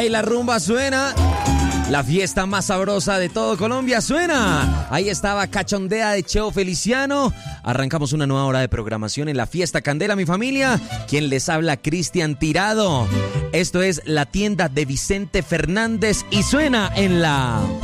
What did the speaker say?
Ahí la rumba suena. La fiesta más sabrosa de todo Colombia suena. Ahí estaba Cachondea de Cheo Feliciano. Arrancamos una nueva hora de programación en la Fiesta Candela, mi familia. Quien les habla, Cristian Tirado. Esto es La Tienda de Vicente Fernández y suena en la...